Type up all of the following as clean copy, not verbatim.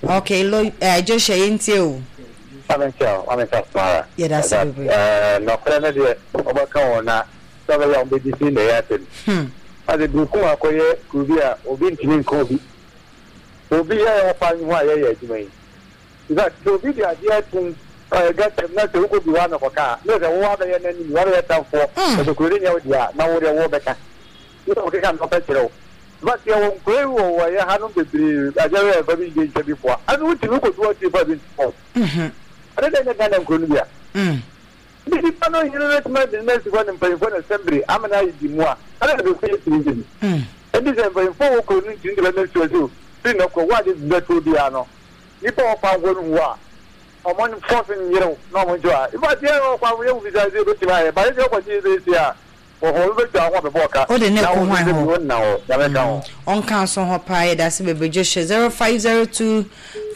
Okay, Joshua Yintio. Ameka. Yeah, that's it. No friend de obaka ona so be on be disini na yaten. Ade buku akoye kubia obi ntini nkobi. Obi ya opa nwa ya ejimai. That obi dia dia tun get na to ko biwa na koka. No de wo ba ya nani wo ya tanfo. So ko ri nya dia na wo de wo beka. You don't get no better. But you won't go over your hand on the tree. I never very engaged before. I don't think you could do it for this sport. I don't know that I'm going to be. If I know you know the next one in Payphone Assembly, I'm an idea. I don't know if it's and this is very full couldn't do the next to do. No, what is that to be ano? You pop out one war. I'm on 14 years old, no one joy. If I tell you, I will be able to buy, but it's what it is here. Oh, the neck on council hopper, that's a baby Joshua 0502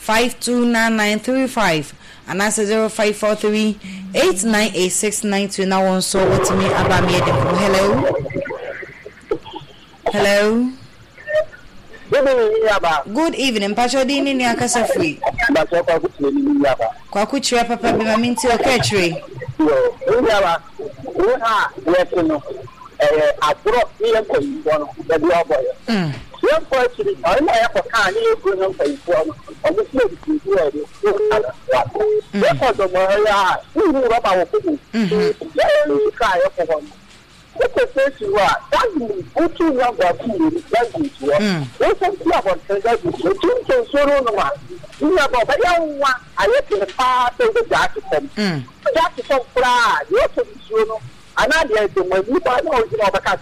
529935 and that's 0543 898692. Now on so what to me about me. Hello. Good evening, Pachodini Niakasa free. Kwakuchira papa be maminti oketri. Abro ni ko yiwo no de oboy ye ko chiri o na ya ko kan ni ko no ko yiwo o mo si di ku e de ye ko do mo ya ni ro ba wo ku ye ka ye ko ho ko se si wa that means utu ya gba ku ni that is what we say about that is tun so ro no ma ni ya ba ya wa aye ke pa to de ja ti kom pra ye to so no another thing when you buy no you know because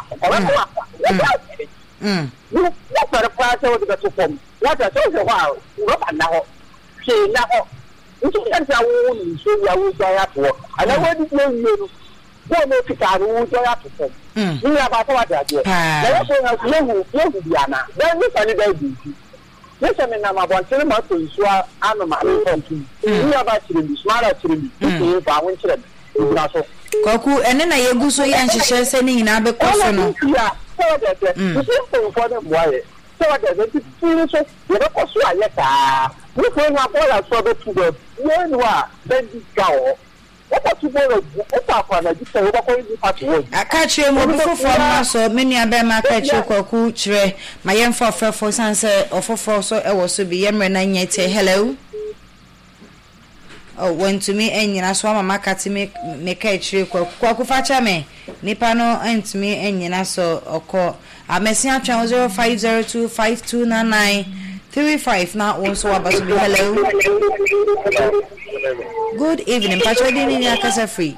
you for the price of the form what I told you wow what now see now you can say we so we are going to and I want to you go no to car we go to you about what I do now so you Diana then we can be yes I mean I'm about to my to so I'm my to you about to smart to you ba won chire so Koku ene na yegu so ya nhihye se ni nyina be koso no ya so that you see for them why so that the feel so you be koso ayeta we ko na bola so be to go you know then this guy what to go what apa na just we ko ni part wo aka chire mo bi fofo na so meni abe ma aka chire Koku chire ma yemfo fefo sanse ofofo so e wo so bi yemre na nyete hello. Oh, when to me and you know, so my cat make a tree, Kwakufacha me, Nipano and to me and you know, so or call a message 0502 529935 now also about to be hello. Good evening, Pachodini Niakasa free.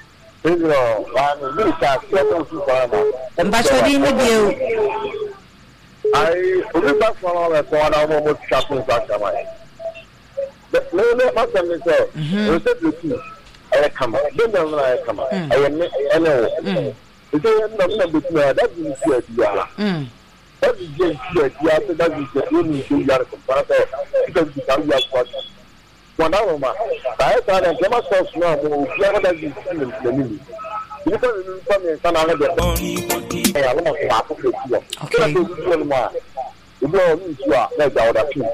Pachodini Bill. I remember from almost shopping back. No, my son is there. I come. Don't know I come. I know. That is good. That is good. That is the only thing you are compared because you can be what 1 hour. I thought I came across now. Whoever that is the movie. Because some other okay. You know, you are like our team.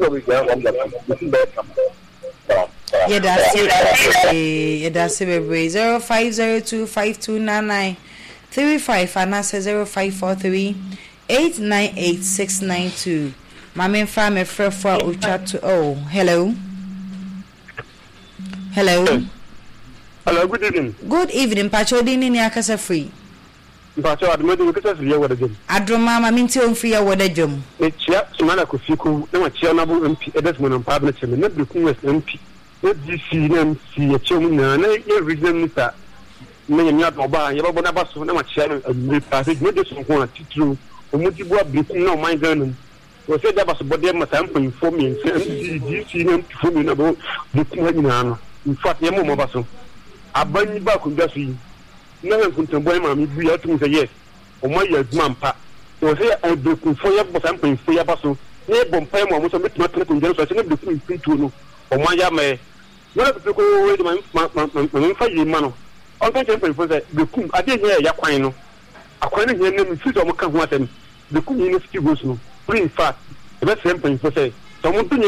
Yeah, that's it. Yeah, that's it. 0502 529935 and that's 0543 898692. My main family friend for chat to oh hello. Hello, good evening. Good evening, Pachodini Niakasa free. Pacho admit we kasa free word again. Adroma ma minti on free word adwom. E chia sumana ko fiku na ma chia na bu MP Edesmond on pabna cheme na Bekun West MP. E DC na MC e chemu na e region minister. Me nyanya do ba ye ba na ba so na ma chia no admit passage me de so ko na titru omudi bu Bekun na o man gan no. Se da ba so bode ma sa mpo inform me MC DC na mpo me na bo Bekun ha nyina no. In fact ye mo ba so. Abani ba ko da so yi. No kuntemboy ma mi bu ya tun say yes o ma ya duma mpa so say I be kun for ya bo sam pen for ya ba so ne bo mpa mo so metuma tene kun jero so ne be kun pintu no o ma ya me no be ko we ma fa yi ma no on kan pen for say be kun ade ne ya kwan no akwan ne ne mi fi so mo kan ho atem be kun ni 50 goes no in fact e be sam pen for say so mo